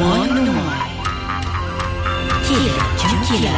Moi Moi. Kira jom kira.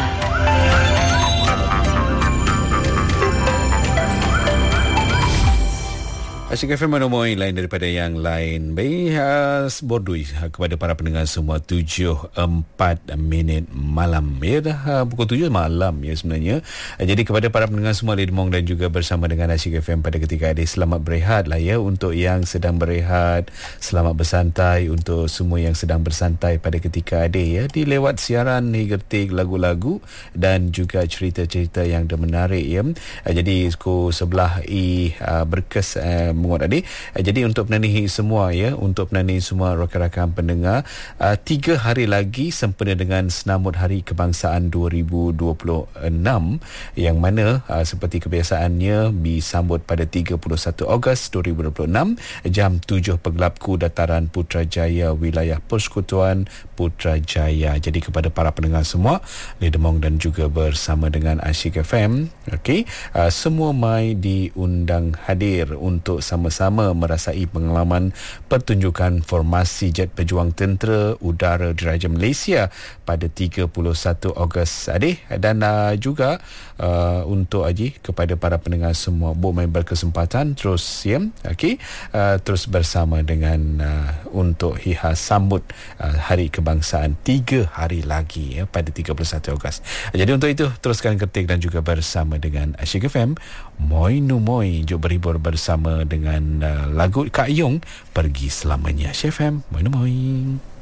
Asyik FM menemui lain daripada yang lain. Baik, bordui kepada para pendengar semua. 7.04 malam. Ya dah pukul 7 malam ya sebenarnya. Jadi kepada para pendengar semua di Demong dan juga bersama dengan Asyik FM pada ketika ini, selamat berehat lah ya. Untuk yang sedang berehat, selamat bersantai. Untuk semua yang sedang bersantai pada ketika ini ya, di lewat siaran ni gertik lagu-lagu dan juga cerita-cerita yang menarik ya. Jadi ku sebelah berkes menguat adik. Jadi untuk penanihi semua ya, untuk penanihi semua rakan-rakan pendengar, 3 hari lagi sempena dengan Senamut Hari Kebangsaan 2026 yang mana seperti kebiasaannya disambut pada 31 Ogos 2026 jam 7 Pergelapku Dataran Putrajaya Wilayah Persekutuan Putrajaya. Jadi kepada para pendengar semua di Demong dan juga bersama dengan Asyik FM, okey, semua mai diundang hadir untuk sama-sama merasai pengalaman pertunjukan formasi Jet Pejuang Tentera Udara Diraja Malaysia pada 31 Ogos adik. Dan juga untuk kepada para pendengar semua, boleh berkesempatan terus ya, okey, terus bersama dengan untuk hias sambut Hari Kebangsaan 3 hari lagi ya, pada 31 Ogos. Jadi untuk itu teruskan ketik dan juga bersama dengan Asyik FM. Moi Nu Moi, jom berhibur bersama dengan lagu Kak Yung, Pergi Selamanya. Asyik FM, Moi Nu Moi.